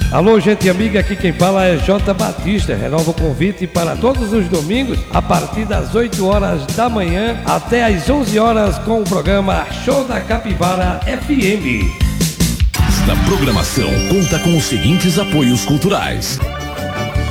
Alô, gente amiga, aqui quem fala é J. Batista. Renova o convite para todos os domingos, a partir das 8 horas da manhã até às 11 horas com o programa Show da Capivara FM. Esta programação conta com os seguintes apoios culturais: